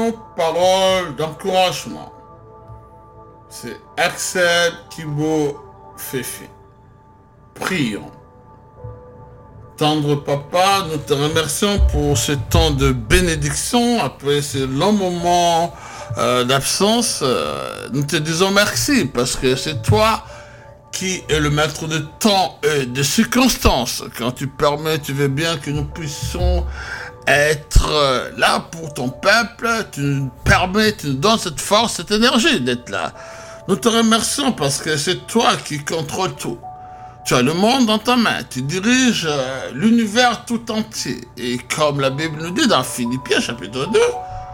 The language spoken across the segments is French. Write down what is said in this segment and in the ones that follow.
Parole d'encouragement. C'est Axel Kibo Fefe. Prions. Tendre Papa, nous te remercions pour ce temps de bénédiction. Après ce long moment d'absence, nous te disons merci parce que c'est toi qui es le maître de temps et de circonstances. Quand tu permets, tu veux bien que nous puissions être là pour ton peuple. Tu nous permets, tu nous donnes cette force, cette énergie d'être là. Nous te remercions parce que c'est toi qui contrôles tout. Tu as le monde dans ta main, tu diriges l'univers tout entier. Et comme la Bible nous dit dans Philippiens chapitre 2,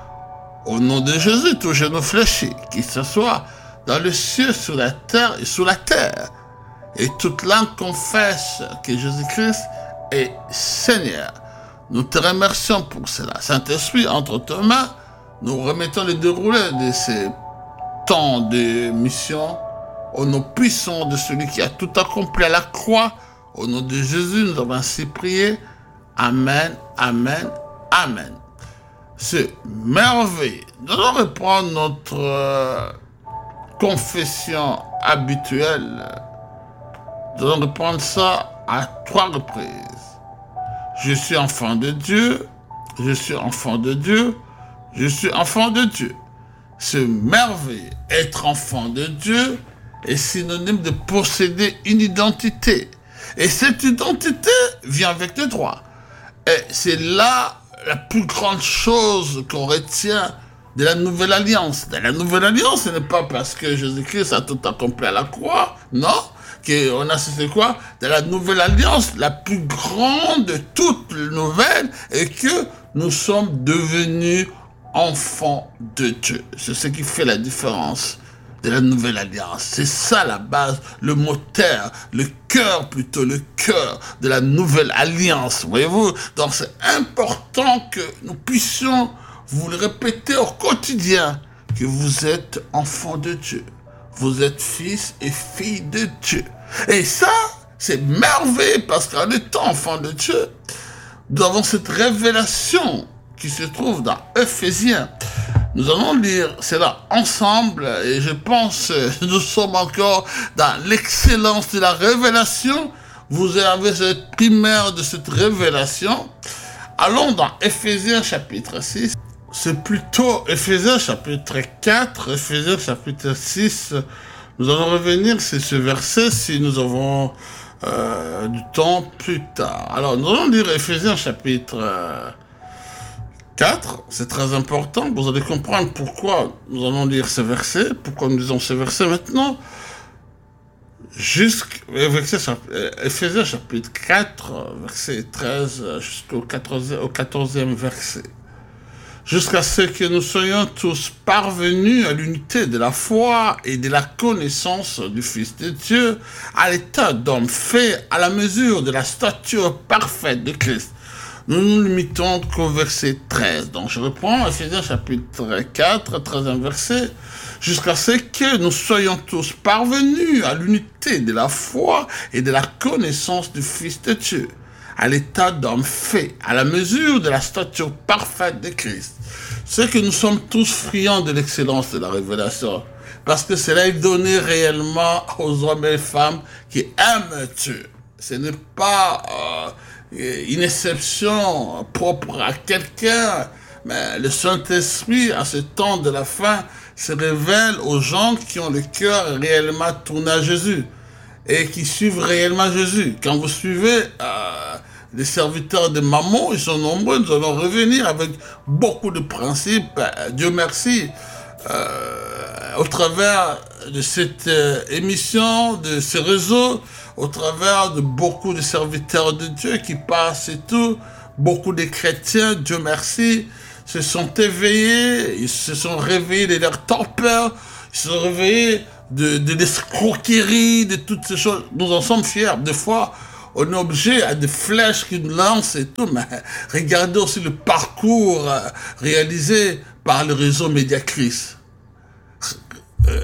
au nom de Jésus, tout genou fléchi, qu'il se soit dans le ciel, sur la terre et sous la terre. Et toute langue confesse que Jésus-Christ est Seigneur. Nous te remercions pour cela. Saint-Esprit, entre tes mains, nous remettons le déroulé de ces temps de mission au nom puissant de celui qui a tout accompli à la croix. Au nom de Jésus, nous avons ainsi prié. Amen, amen, amen. C'est merveilleux. Nous allons reprendre notre confession habituelle. Nous allons reprendre ça à 3 reprises. Je suis enfant de Dieu, je suis enfant de Dieu, je suis enfant de Dieu. C'est merveilleux. Être enfant de Dieu est synonyme de posséder une identité. Et cette identité vient avec des droits. Et c'est là la plus grande chose qu'on retient de la Nouvelle Alliance. De la Nouvelle Alliance, ce n'est pas parce que Jésus-Christ a tout accompli à la croix, non, qu'on a c'est quoi? De la Nouvelle Alliance, la plus grande de toutes les nouvelles, est que nous sommes devenus enfants de Dieu. C'est ce qui fait la différence de la Nouvelle Alliance. C'est ça la base, le moteur, le cœur plutôt, le cœur de la Nouvelle Alliance. Voyez-vous? Donc c'est important que nous puissions vous le répéter au quotidien, que vous êtes enfants de Dieu. Vous êtes fils et filles de Dieu. Et ça, c'est merveilleux parce qu'en étant enfants de Dieu, nous avons cette révélation qui se trouve dans Ephésiens. Nous allons lire cela ensemble et je pense que nous sommes encore dans l'excellence de la révélation. Vous avez cette primaire de cette révélation. Allons dans Ephésiens chapitre 6. C'est plutôt Ephésiens chapitre 4, Ephésiens chapitre 6. Nous allons revenir sur ce verset si nous avons du temps plus tard. Alors nous allons lire Ephésiens chapitre 4, c'est très important. Vous allez comprendre pourquoi nous allons lire ce verset, pourquoi nous lisons ce verset maintenant. Ephésiens chapitre 4, verset 13 jusqu'au 14e verset. Jusqu'à ce que nous soyons tous parvenus à l'unité de la foi et de la connaissance du Fils de Dieu, à l'état d'homme fait à la mesure de la stature parfaite de Christ. Nous nous limitons qu'au verset 13. Donc je reprends Ephésiens chapitre 4, 13e verset. Jusqu'à ce que nous soyons tous parvenus à l'unité de la foi et de la connaissance du Fils de Dieu, à l'état d'homme fait, à la mesure de la stature parfaite de Christ. C'est que nous sommes tous friands de l'excellence de la révélation, parce que cela est donné réellement aux hommes et femmes qui aiment Dieu. Ce n'est pas une exception propre à quelqu'un, mais le Saint-Esprit, à ce temps de la fin, se révèle aux gens qui ont le cœur réellement tourné à Jésus et qui suivent réellement Jésus. Quand vous suivez les serviteurs de Mammon, ils sont nombreux, nous allons revenir avec beaucoup de principes, Dieu merci, au travers de cette émission, de ce réseau, au travers de beaucoup de serviteurs de Dieu qui passent et tout, beaucoup de chrétiens, Dieu merci, se sont éveillés, ils se sont réveillés de leur torpeur, ils se sont réveillés de l'escroquerie, de toutes ces choses. Nous en sommes fiers. Des fois, on est obligé à des flèches qui nous lancent et tout, mais regardez aussi le parcours réalisé par le réseau Mediacris.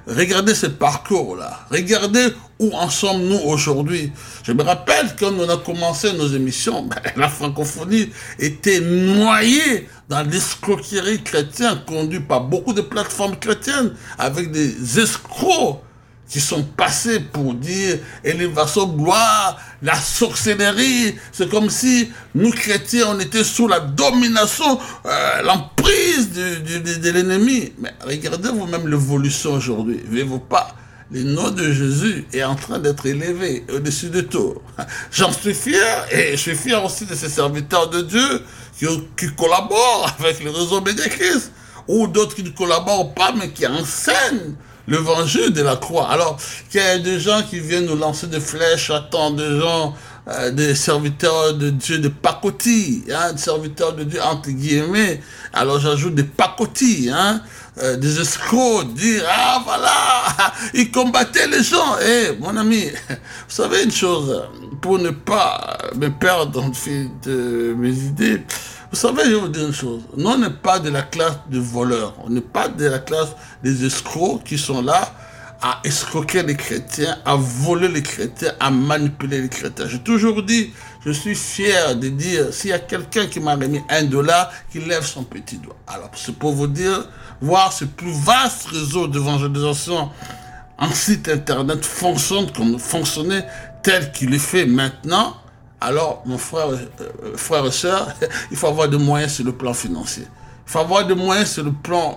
regardez ce parcours-là. Regardez où en sommes-nous aujourd'hui. Je me rappelle quand on a commencé nos émissions, la francophonie était noyée dans l'escroquerie chrétienne conduite par beaucoup de plateformes chrétiennes avec des escrocs qui sont passés pour dire élévation, gloire, la sorcellerie. C'est comme si nous chrétiens, on était sous la domination, l'emprise de l'ennemi. Mais regardez vous-même l'évolution aujourd'hui. Voyez-vous pas? Le nom de Jésus est en train d'être élevé au-dessus de tout. J'en suis fier, et je suis fier aussi de ces serviteurs de Dieu qui collaborent avec le réseau Médiachrist, ou d'autres qui ne collaborent pas, mais qui enseignent l'évangile de la croix. Alors, qu'il y a des gens qui viennent nous lancer des flèches, attendent des gens, des serviteurs de Dieu, des pacotilles, hein, des serviteurs de Dieu, entre guillemets. Alors, j'ajoute des pacotilles, hein, des escrocs, dire, ah, voilà, ils combattaient les gens. Eh, mon ami, vous savez une chose, pour ne pas me perdre dans le fil de mes idées, vous savez, je vais vous dire une chose. Nous, on n'est pas de la classe de voleurs. On n'est pas de la classe des escrocs qui sont là à escroquer les chrétiens, à voler les chrétiens, à manipuler les chrétiens. J'ai toujours dit, je suis fier de dire, s'il y a quelqu'un qui m'a remis $1, qu'il lève son petit doigt. Alors, c'est pour vous dire, voir ce plus vaste réseau d'évangélisation en site internet fonctionne comme fonctionnait tel qu'il est fait maintenant. Alors, mon frère et soeur, il faut avoir des moyens sur le plan financier. Il faut avoir des moyens sur le plan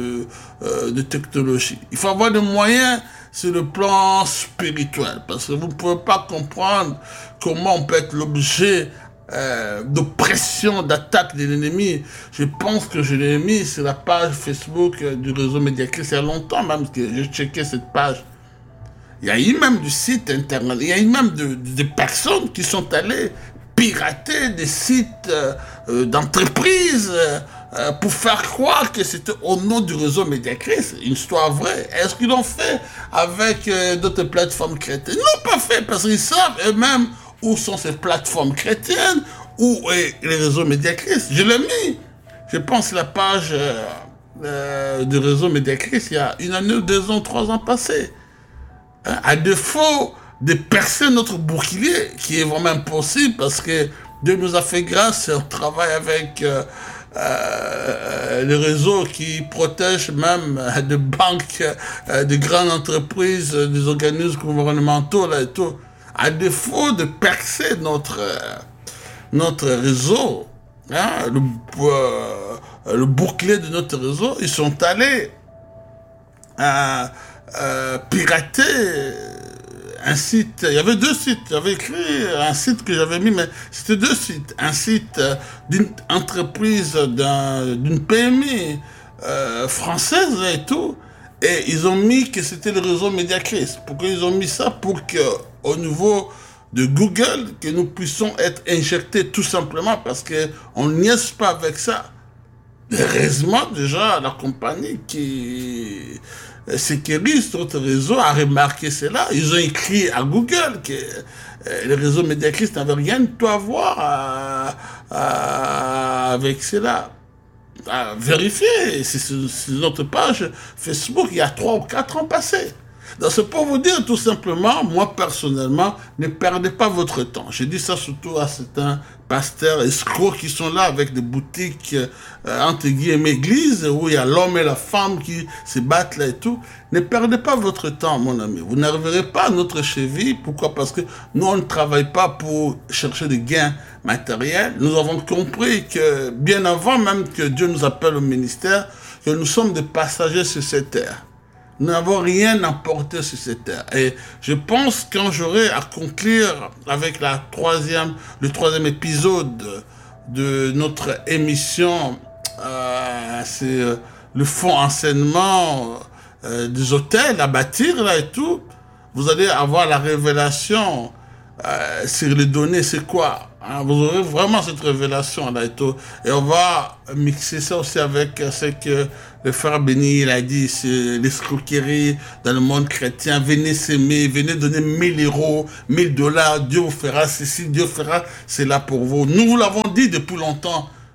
de technologie. Il faut avoir des moyens sur le plan spirituel. Parce que vous ne pouvez pas comprendre comment on peut être l'objet d'oppression, d'attaque de l'ennemi. Je pense que je l'ai mis sur la page Facebook du réseau Médiachrist il y a longtemps même que j'ai checké cette page. Il y a eu même du site internet, il y a eu même des personnes qui sont allées pirater des sites d'entreprises pour faire croire que c'était au nom du réseau Médiachrist, une histoire vraie. Est-ce qu'ils l'ont fait avec d'autres plateformes chrétiennes? Ils n'ont pas fait parce qu'ils savent eux-mêmes où sont ces plateformes chrétiennes, où est le réseau Médiachrist. Je l'ai mis, je pense, la page du réseau Médiachrist il y a 1 année, 2 ans, 3 ans passés. À défaut de percer notre bouclier, qui est vraiment impossible parce que Dieu nous a fait grâce et on travaille avec le réseau qui protège même des banques, des grandes entreprises, des organismes gouvernementaux là et tout. À défaut de percer notre réseau, hein, le bouclier de notre réseau, ils sont allés pirater un site. Il y avait 2 sites. J'avais écrit un site que j'avais mis, mais c'était 2 sites. Un site d'une entreprise, d'une PMI française et tout. Et ils ont mis que c'était le réseau Médiachrist. Pourquoi ils ont mis ça? Pour que, au niveau de Google, que nous puissions être injectés tout simplement parce qu'on niaise pas avec ça. Heureusement, déjà, la compagnie qui sécurise notre réseau a remarqué cela. Ils ont écrit à Google que le réseau Médiachrist n'avait rien de tout à voir avec cela. À vérifier, c'est sur notre page Facebook, il y a 3 ou 4 ans passés. Donc c'est pour vous dire tout simplement, moi personnellement, ne perdez pas votre temps. Je dis ça surtout à certains pasteurs escrocs qui sont là avec des boutiques entre guillemets églises où il y a l'homme et la femme qui se battent là et tout. Ne perdez pas votre temps, mon ami. Vous n'arriverez pas à notre cheville. Pourquoi? Parce que nous, on ne travaille pas pour chercher des gains matériels. Nous avons compris que bien avant même que Dieu nous appelle au ministère, que nous sommes des passagers sur cette terre. Nous n'avons rien apporté sur cette terre. Et je pense quand j'aurai à conclure avec le 3e épisode de notre émission, c'est le fonds enseignement des hôtels à bâtir là et tout, vous allez avoir la révélation sur les données, c'est quoi? Hein, vous aurez vraiment cette révélation là et tout. Et on va mixer ça aussi avec ce que le frère Béni il a dit, c'est l'escroquerie dans le monde chrétien. Venez s'aimer, venez donner 1 000 €, 1 000 $. Dieu vous fera ceci, Dieu fera cela pour vous. Nous vous l'avons dit depuis longtemps.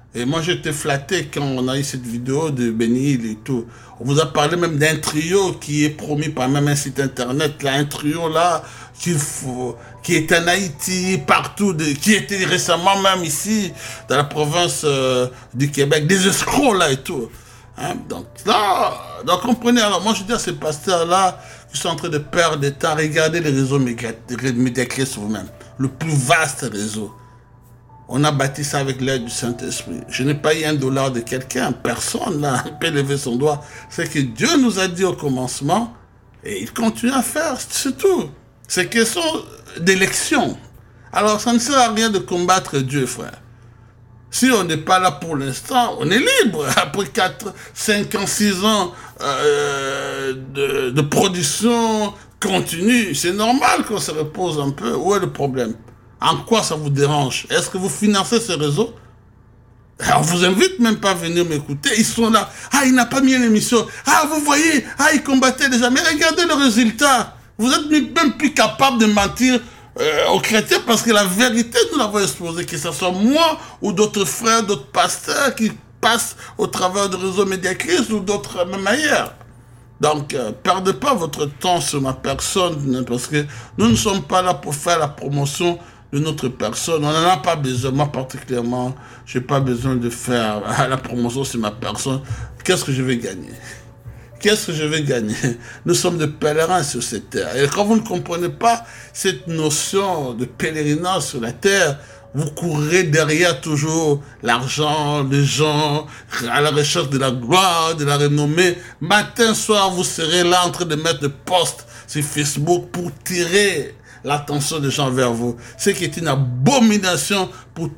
Et moi, j'étais flatté quand on a eu cette vidéo de Benny Hill et tout. On vous a parlé même d'un trio qui est promis par même un site internet, là, un trio là, qui est en Haïti, partout, qui était récemment même ici, dans la province du Québec, des escrocs là et tout. Hein? Donc là, donc comprenez, alors moi je dis à ces pasteurs-là, qui sont en train de perdre des temps, regardez les réseaux médiacristes vous-même, le plus vaste réseau. On a bâti ça avec l'aide du Saint-Esprit. Je n'ai pas eu $1 de quelqu'un, personne là peut lever son doigt. C'est que Dieu nous a dit au commencement, et il continue à faire, c'est tout. C'est question d'élection. Alors ça ne sert à rien de combattre Dieu, frère. Si on n'est pas là pour l'instant, on est libre. Après 4, 5 ans, 6 ans de production continue, c'est normal qu'on se repose un peu. Où est le problème? En quoi ça vous dérange? Est-ce que vous financez ce réseau? On vous invite même pas à venir m'écouter. Ils sont là. Ah, il n'a pas mis l'émission. Ah, vous voyez. Ah, il combattait déjà. Mais regardez le résultat. Vous êtes même plus capable de mentir aux chrétiens parce que la vérité, nous l'avons exposée. Que ce soit moi ou d'autres frères, d'autres pasteurs qui passent au travers de réseaux médiacristes ou d'autres même ailleurs. Donc, perdez pas votre temps sur ma personne parce que nous ne sommes pas là pour faire la promotion de notre personne. On n'en a pas besoin. Moi, particulièrement, je n'ai pas besoin de faire la promotion sur ma personne. Qu'est-ce que je vais gagner? Qu'est-ce que je vais gagner? Nous sommes des pèlerins sur cette terre. Et quand vous ne comprenez pas cette notion de pèlerinage sur la terre, vous courrez derrière toujours l'argent, les gens, à la recherche de la gloire, de la renommée. Matin, soir, vous serez là en train de mettre des posts sur Facebook pour tirer l'attention des gens vers vous. Ce qui est une abomination pour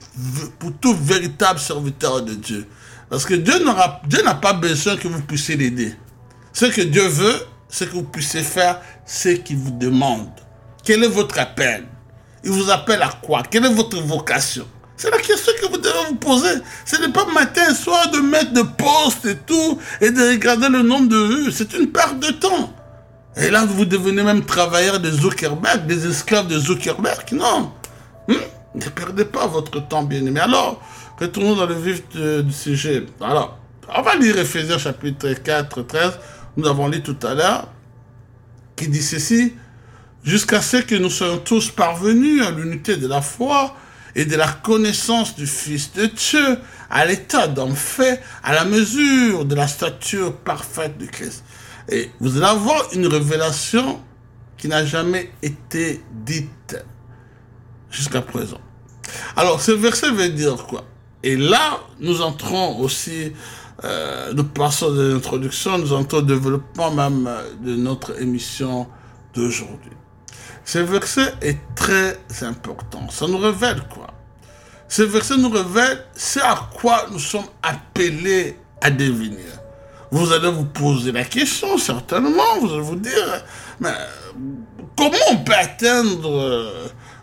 tout véritable serviteur de Dieu. Parce que Dieu n'a pas besoin que vous puissiez l'aider. Ce que Dieu veut, c'est que vous puissiez faire ce qu'il vous demande. Quel est votre appel? Il vous appelle à quoi? Quelle est votre vocation? C'est la question que vous devez vous poser. Ce n'est pas matin et soir de mettre des posts et tout, et de regarder le nombre de vues. C'est une perte de temps. Et là, vous devenez même travailleur de Zuckerberg, des esclaves de Zuckerberg. Non. Ne perdez pas votre temps, bien-aimé. Alors, retournons dans le vif du sujet. Alors, on va lire Ephésiens chapitre 4, 13. Nous avons lu tout à l'heure, qui dit ceci. Jusqu'à ce que nous soyons tous parvenus à l'unité de la foi et de la connaissance du Fils de Dieu, à l'état d'homme fait, à la mesure de la stature parfaite de Christ. Et vous allez avoir une révélation qui n'a jamais été dite jusqu'à présent. Alors, ce verset veut dire quoi? Et là, nous entrons aussi, nous passons de l'introduction, nous entrons au développement même de notre émission d'aujourd'hui. Ce verset est très important. Ça nous révèle quoi? Ce verset nous révèle ce à quoi nous sommes appelés à devenir. Vous allez vous poser la question, certainement. Vous allez vous dire, mais comment on peut atteindre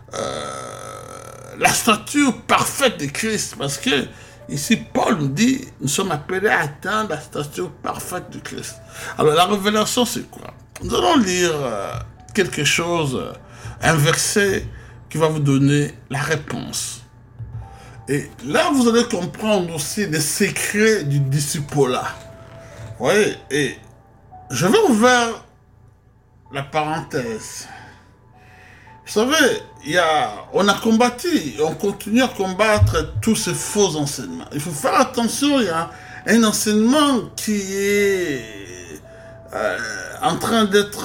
la stature parfaite de Christ? Parce que ici, Paul nous dit, nous sommes appelés à atteindre la stature parfaite de Christ. Alors, la révélation, c'est quoi? Nous allons lire quelque chose, un verset qui va vous donner la réponse. Et là, vous allez comprendre aussi les secrets du disciple-là. Oui, et je vais ouvrir la parenthèse. Vous savez, on a combattu, on continue à combattre tous ces faux enseignements. Il faut faire attention, il y a un enseignement qui est en train d'être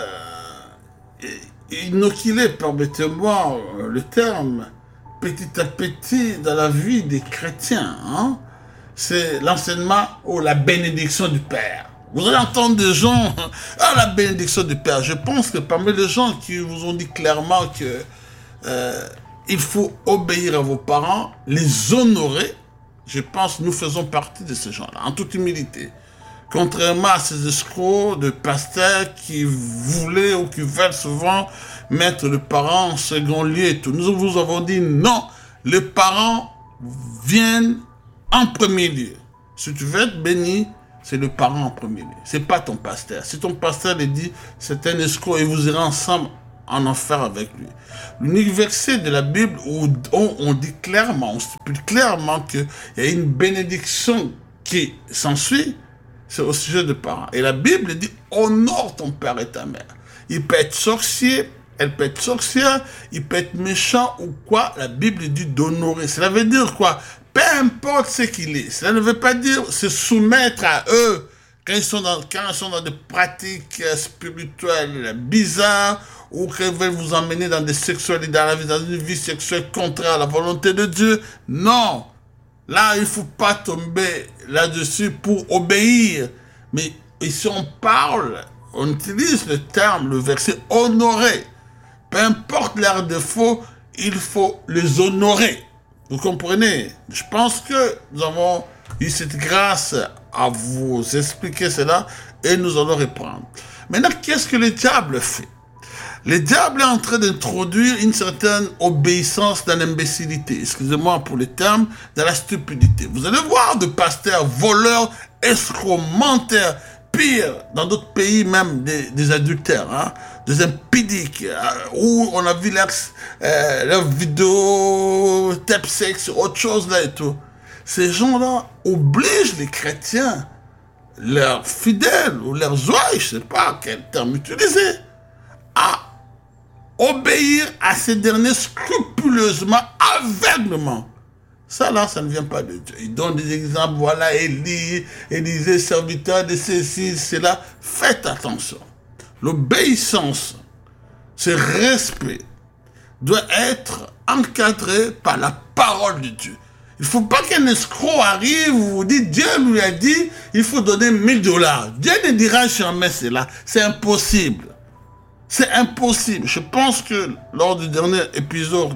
inoculé, permettez-moi le terme, petit à petit dans la vie des chrétiens. Hein? C'est l'enseignement ou la bénédiction du Père. Vous allez entendre des gens, ah, la bénédiction du Père. Je pense que parmi les gens qui vous ont dit clairement que il faut obéir à vos parents, les honorer, je pense que nous faisons partie de ces gens-là, en toute humilité. Contrairement à ces escrocs de pasteurs qui voulaient ou qui veulent souvent mettre le parent en second lieu et tout. Nous vous avons dit non, les parents viennent en premier lieu. Si tu veux être béni, c'est le parent en premier lieu. C'est pas ton pasteur. Si ton pasteur le dit, c'est un escroc et vous irez ensemble en enfer avec lui. L'unique verset de la Bible où on dit clairement, on stipule clairement qu'il y a une bénédiction qui s'ensuit, c'est au sujet de parents. Et la Bible dit, honore ton père et ta mère. Il peut être sorcier, elle peut être sorcière, il peut être méchant ou quoi. La Bible dit d'honorer. Cela veut dire quoi? Peu importe ce qu'il est. Cela ne veut pas dire se soumettre à eux quand ils sont dans des pratiques spirituelles bizarres ou qu'ils veulent vous emmener dans des sexualités, dans une vie sexuelle contraire à la volonté de Dieu. Non. Là, il ne faut pas tomber là-dessus pour obéir. Mais ici, on utilise le terme, le verset honorer. Peu importe leurs défauts, il faut les honorer. Vous comprenez? Je pense que nous avons eu cette grâce à vous expliquer cela et nous allons reprendre. Maintenant, qu'est-ce que le diable fait? Le diable est en train d'introduire une certaine obéissance dans l'imbécilité. Excusez-moi pour le terme, dans la stupidité. Vous allez voir de pasteurs, voleurs, escrocs, menteurs, pire, dans d'autres pays même des adultères, hein, des impudiques, où on a vu leurs vidéos, tape sexe, autre chose là et tout. Ces gens-là obligent les chrétiens, leurs fidèles ou leurs ouailles, je ne sais pas quel terme utiliser, à obéir à ces derniers scrupuleusement, aveuglement. Ça là, ça ne vient pas de Dieu. Ils donnent des exemples, voilà, Élisée, serviteur de ceci, cela. Faites attention. L'obéissance, ce respect, doit être encadré par la parole de Dieu. Il ne faut pas qu'un escroc arrive, vous dites, Dieu lui a dit, il faut donner $1000. Dieu ne dira jamais cela. C'est impossible. C'est impossible. Je pense que lors du dernier épisode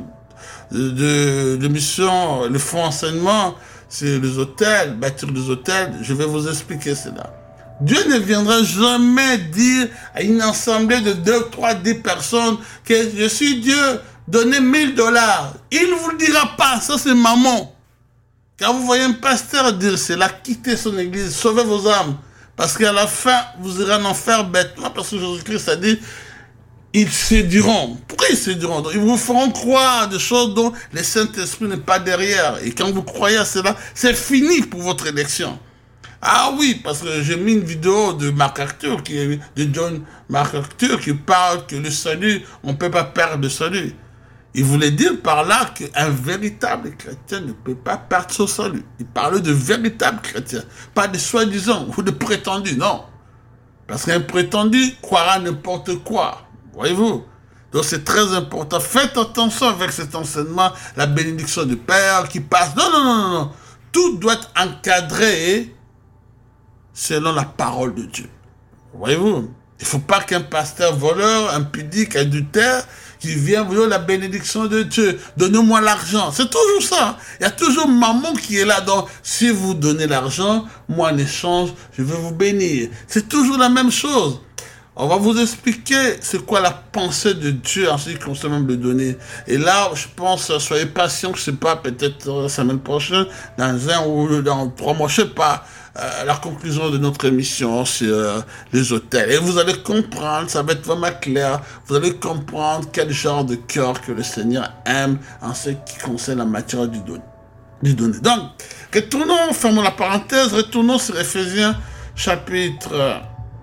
de l'émission, le fonds enseignement, c'est les hôtels, bâtir des hôtels, je vais vous expliquer cela. Dieu ne viendra jamais dire à une assemblée de 2, 3, 10 personnes que je suis Dieu, donnez $1000. Il ne vous le dira pas, ça c'est maman. Quand vous voyez un pasteur dire cela, quittez son église, sauvez vos âmes. Parce qu'à la fin, vous irez en enfer bêtement, parce que Jésus-Christ a dit, ils séduiront. Pourquoi ils séduiront? Ils vous feront croire des choses dont le Saint-Esprit n'est pas derrière. Et quand vous croyez à cela, c'est fini pour votre élection. Ah oui, parce que j'ai mis une vidéo de Mark Arthur, de John Mark Arthur, qui parle que le salut, on ne peut pas perdre le salut. Il voulait dire par là qu'un véritable chrétien ne peut pas perdre son salut. Il parlait de véritable chrétien, pas de soi-disant ou de prétendu, non. Parce qu'un prétendu croira n'importe quoi. Voyez-vous? Donc c'est très important. Faites attention avec cet enseignement, la bénédiction du Père qui passe. Non, non, non, non, non. Tout doit être encadré selon la parole de Dieu. Voyez-vous? Il ne faut pas qu'un pasteur voleur, impudique, adultère, qui vient vous donner la bénédiction de Dieu. Donnez-moi l'argent. C'est toujours ça. Il y a toujours maman qui est là. Donc, si vous donnez l'argent, moi en échange, je vais vous bénir. C'est toujours la même chose. On va vous expliquer c'est quoi la pensée de Dieu en ce qui concerne même le donner. Et là, je pense, soyez patients, je ne sais pas, peut-être la semaine prochaine, dans 1 ou dans 3 mois, je ne sais pas, la conclusion de notre émission sur les hôtels. Et vous allez comprendre, ça va être vraiment clair, vous allez comprendre quel genre de cœur que le Seigneur aime en ce qui concerne la matière du donner. Donc, retournons, fermons la parenthèse, retournons sur Éphésiens chapitre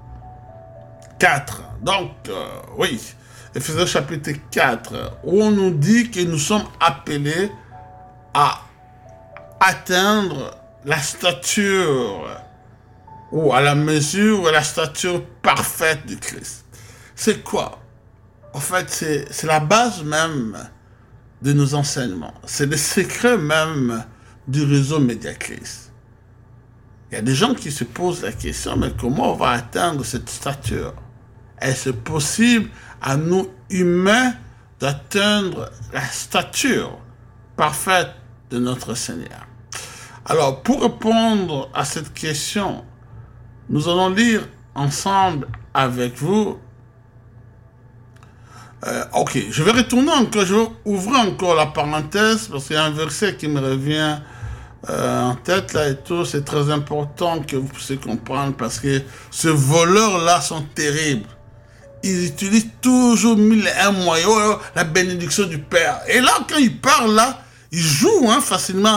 4. Donc, oui, Éphésiens chapitre 4, où on nous dit que nous sommes appelés à atteindre la stature, ou à la mesure, ou la stature parfaite de Christ. C'est quoi? En fait, c'est la base même de nos enseignements. C'est le secret même du réseau Médiachrist. Il y a des gens qui se posent la question, mais comment on va atteindre cette stature? Est-ce possible à nous humains d'atteindre la stature parfaite de notre Seigneur? Alors, pour répondre à cette question, nous allons lire ensemble avec vous. Ok, je vais retourner encore, je vais ouvrir encore la parenthèse parce qu'il y a un verset qui me revient en tête là et tout. C'est très important que vous puissiez comprendre parce que ces voleurs-là sont terribles. ils utilisent toujours mille et un moyens, la bénédiction du Père. Et là, quand ils parlent là, ils jouent facilement